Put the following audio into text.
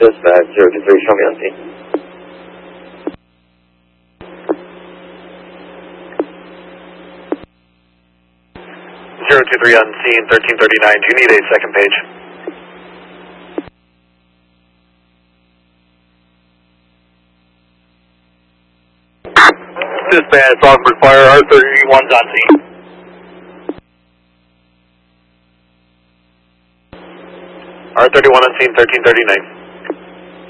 Dispatch 023, show me on scene. On scene, 1339. Do you need a second page? Dispatch, Rockford Fire, R31's on scene. R31 on scene, 1339.